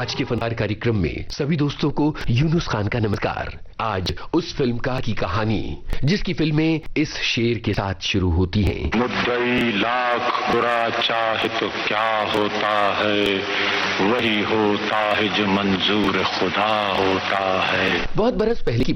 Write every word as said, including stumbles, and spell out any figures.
आज के फनकार कार्यक्रम में सभी दोस्तों को यूनुस खान का नमस्कार। आज उस फिल्म का की कहानी जिसकी फिल्में इस शेर के साथ शुरू होती हैं। मुद्दई लाख बुरा चाहे तो क्या होता है, वही होता है जो मंजूर खुदा होता है। बहुत बरस पहले की